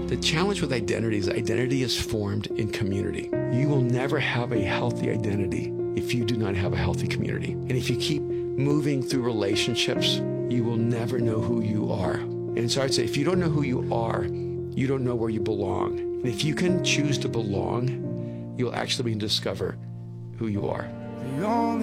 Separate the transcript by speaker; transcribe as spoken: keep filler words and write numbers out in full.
Speaker 1: The challenge with identity is identity is formed in community. You will never have a healthy identity if you do not have a healthy community. And if you keep moving through relationships, you will never know who you are. And so I'd say if you don't know who you are, you don't know where you belong. And if you can choose to belong, you'll actually discover who you are.